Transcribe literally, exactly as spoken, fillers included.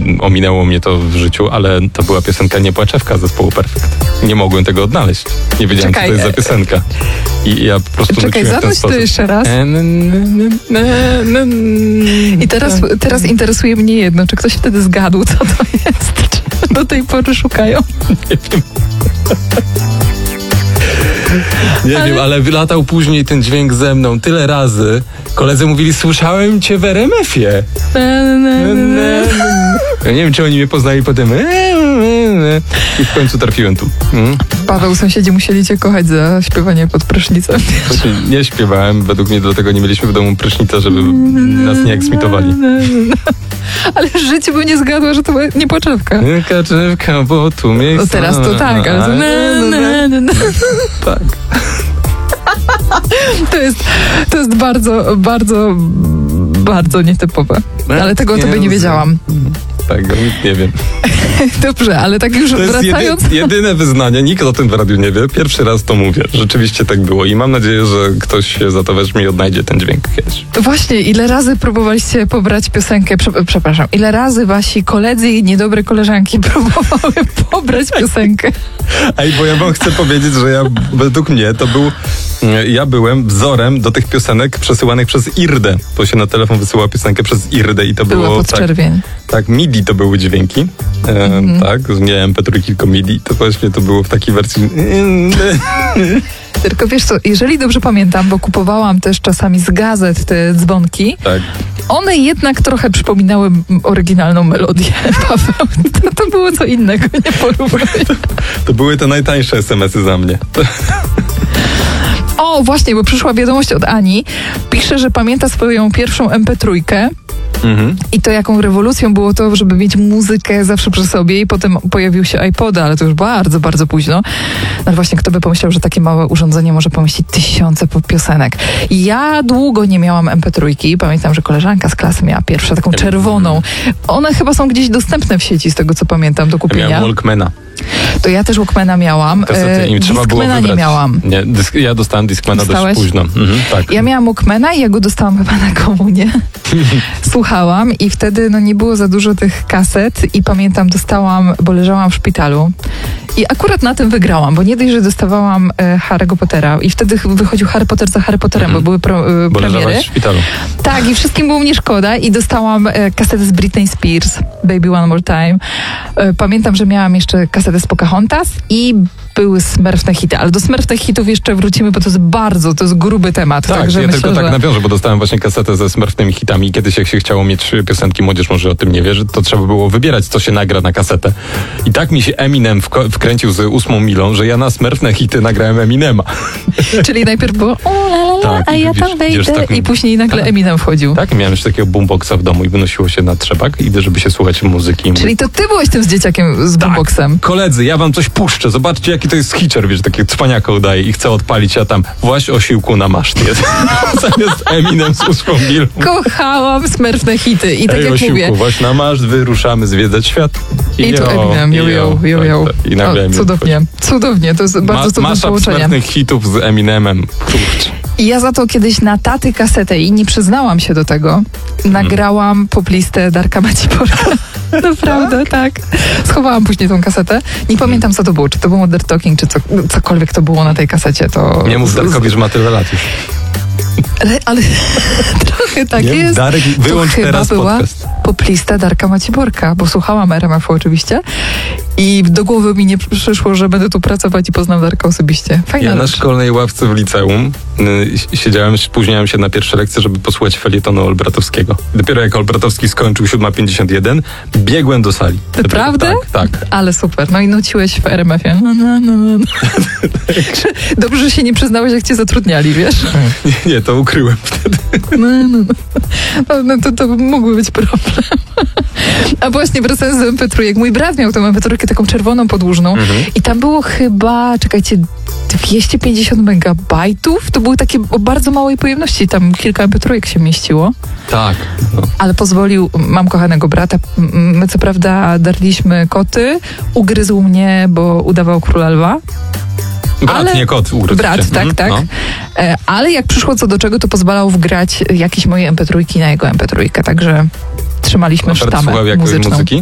ominęło mnie to w życiu, ale to była piosenka Niepłaczewka zespołu Perfekt. Nie mogłem tego odnaleźć. Nie wiedziałem, Czekaj, co to jest za piosenka. I ja po prostu Czekaj, nuciłem w ten zanuć to sposób. jeszcze raz. I teraz, teraz interesuje mnie jedno, czy ktoś wtedy zgadł, co to jest? Czy do tej pory szukają? Nie wiem. Nie ale... wiem, ale wylatał później ten dźwięk ze mną tyle razy. Koledzy mówili, słyszałem cię w er em efie. Ja nie wiem, czy oni mnie poznali potem. I w końcu trafiłem tu. Hmm? Paweł, sąsiedzi musieli cię kochać za śpiewanie pod prysznicem. Znaczy, nie śpiewałem, według mnie dlatego nie mieliśmy w domu prysznica, żeby nas nie eksmitowali. Ale w życiu bym nie zgadła, że to była Niepłaczewka. Niepłaczewka, bo tu miejsce... No teraz to tak, ale to... Na, na, na, na. Tak. To jest, to jest bardzo, bardzo, bardzo nietypowe. Ale tego o tobie nie wiedziałam. Tak, nic nie wiem. Dobrze, ale tak już to wracając... To jest jedy, jedyne wyznanie, nikt o tym w radiu nie wie. Pierwszy raz to mówię. Rzeczywiście tak było i mam nadzieję, że ktoś się za to weźmie i odnajdzie ten dźwięk kiedyś. Właśnie, ile razy próbowaliście pobrać piosenkę, prze, przepraszam, ile razy wasi koledzy i niedobre koleżanki próbowały pobrać piosenkę? Ej, bo ja wam chcę powiedzieć, że ja, według mnie to był, ja byłem wzorem do tych piosenek przesyłanych przez Irdę, bo się na telefon wysyłała piosenkę przez Irdę i to Była było... podczerwień. Tak, tak, MIDI to były dźwięki, e, mm. tak, nie em pe trzy, tylko MIDI, to właśnie to było w takiej wersji... Tylko wiesz co, jeżeli dobrze pamiętam, bo kupowałam też czasami z gazet te dzwonki, tak. One jednak trochę przypominały oryginalną melodię, Paweł. To, to było co innego, nie porównuj. To, to były te najtańsze es em esy za mnie. O, właśnie, bo przyszła wiadomość od Ani. Pisze, że pamięta swoją pierwszą em pe trzy. Mhm. I to jaką rewolucją było to, żeby mieć muzykę zawsze przy sobie i potem pojawił się iPod, ale to już bardzo, bardzo późno. No właśnie, kto by pomyślał, że takie małe urządzenie może pomieścić tysiące piosenek. Ja długo nie miałam em pe trzy. Pamiętam, że koleżanka z klasy miała pierwszą taką czerwoną. One chyba są gdzieś dostępne w sieci, z tego co pamiętam, do kupienia. Ja miałem Walkmana. To ja też Walkmana miałam. Kasety im trzeba było wybrać. nie miałam. Nie, dysk, ja dostałem Discmana dość późno. Mhm, tak. Ja miałam Walkmana i ja go dostałam chyba na komunię. Słuchałam i wtedy no nie było za dużo tych kaset i pamiętam, dostałam, bo leżałam w szpitalu i akurat na tym wygrałam, bo nie dość, że dostawałam e, Harry'ego Pottera i wtedy wychodził Harry Potter za Harry Potterem, mhm. bo były pro, e, bo premiery. w szpitalu. Tak, i wszystkim było mnie szkoda i dostałam e, kasetę z Britney Spears, Baby One More Time. E, pamiętam, że miałam jeszcze kasetę z Pocahontas i były smurfne hity, ale do smurfnych hitów jeszcze wrócimy, bo to jest bardzo, to jest gruby temat. Tak, także ja myślę, tylko że... tak nawiążę, bo dostałem właśnie kasetę ze smurfnymi hitami i kiedyś jak się chciało mieć piosenki, młodzież może o tym nie wie, że to trzeba było wybierać, co się nagra na kasetę. I tak mi się Eminem wko- wkręcił z ósmą milą, że ja na smurfne hity nagrałem Eminema. Czyli najpierw było o la la la, tak, a ja widzisz, tam wejdę widzisz, taką... i później nagle tak. Eminem wchodził. Tak, miałem jeszcze takiego boomboxa w domu i wynosiło się na trzebak, idę, żeby się słuchać muzyki. Czyli to ty byłeś tym z dzieciakiem z boomboxem. Tak. Koledzy, ja wam coś puszczę, zobaczcie jaki to jest hitcher, wiesz, takie cwaniaka udaje i chcę odpalić, a tam właśnie osiłku na maszt jest. Zamiast Eminem z ósmą milą. Kochałam smurfne hity i tak Ej, jak osiłku, mówię. właśnie na maszt wyruszamy zwiedzać świat. I, I to Eminem, jo, jo, jo, jo. Tak, tak. I nagle o, cudownie, cudownie, to jest bardzo cudowne Masza połączenie. smurfnych hitów z Eminemem. Kurczę. I ja za to kiedyś na taty kasetę i nie przyznałam się do tego, nagrałam poplistę Darka Maciporka. Naprawdę, tak. Schowałam później tą kasetę. Nie pamiętam, co to było. Czy to był Modern Talking, czy co, cokolwiek to było na tej kasecie. To... Nie mów Darkowi, że ma tyle lat już. Ale, ale trochę tak nie, jest. Darek, wyłącz to teraz chyba była podcast. Poplista Darka Maciborka, bo słuchałam er em efu oczywiście i do głowy mi nie przyszło, że będę tu pracować i poznam Darka osobiście. Fajna Ja rzecz. na szkolnej ławce w liceum y, siedziałem, spóźniałem się na pierwsze lekcje, żeby posłuchać felietonu Olbratowskiego. Dopiero jak Olbratowski skończył siódma pięćdziesiąt jeden, biegłem do sali. Naprawdę? Tak, tak. Ale super. No i nuciłeś w er em efie. No, no, no, no. Dobrze, że się nie przyznałeś, jak cię zatrudniali, wiesz? Nie, nie, to ukryłem wtedy. No, no, no. no to, to mógłby być problem. A właśnie wracając do em pe trzy, jak mój brat miał tą em pe trzy taką czerwoną podłużną mhm. i tam było chyba, czekajcie, dwieście pięćdziesiąt megabajtów. To były takie o bardzo małej pojemności. Tam kilka em pe trzy się mieściło. Tak. No. Ale pozwolił, mam kochanego brata, my co prawda darliśmy koty, ugryzł mnie, bo udawał króla lwa. Brat, ale, nie kot, ugryzł Brat, się. tak, mhm. tak. No. E, ale jak przyszło co do czego, to pozwalał wgrać jakieś moje em pe trzy na jego em pe trzy, także trzymaliśmy sztamę muzyczną. muzyki?